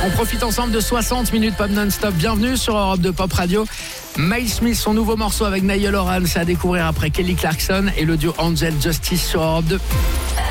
On profite ensemble de 60 minutes pop non-stop. Bienvenue sur Europe 2 Pop Radio. Miles Smith, son nouveau morceau avec Niall Horan, c'est à découvrir après Kelly Clarkson et le duo Angel Justice sur Europe 2.